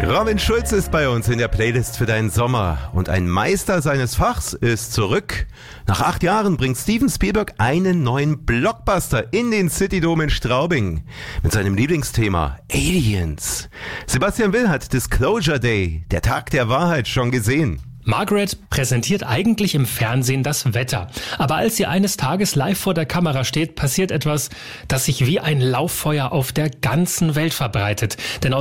Robin Schulz ist bei uns in der Playlist für deinen Sommer. Und ein Meister seines Fachs ist zurück. Nach 8 Jahren bringt Steven Spielberg einen neuen Blockbuster in den Citydome in Straubing. Mit seinem Lieblingsthema Aliens. Sebastian Will hat Disclosure Day, der Tag der Wahrheit, schon gesehen. Margaret präsentiert eigentlich im Fernsehen das Wetter. Aber als sie eines Tages live vor der Kamera steht, passiert etwas, das sich wie ein Lauffeuer auf der ganzen Welt verbreitet. Denn aus